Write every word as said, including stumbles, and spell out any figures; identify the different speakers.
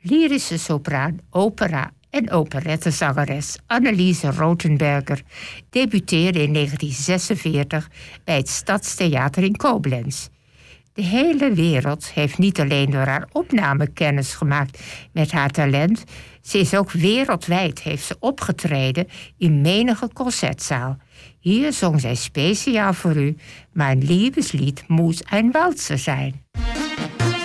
Speaker 1: Lyrische sopraan, opera en operettezangeres Anneliese Rothenberger debuteerde in negentien zesenveertig bij het Stadstheater in Koblenz. De hele wereld heeft niet alleen door haar opname kennis gemaakt met haar talent, ze is ook wereldwijd heeft ze opgetreden in menige concertzaal. Hier zong zij speciaal voor u, Mein Liebeslied muss ein Walzer zijn.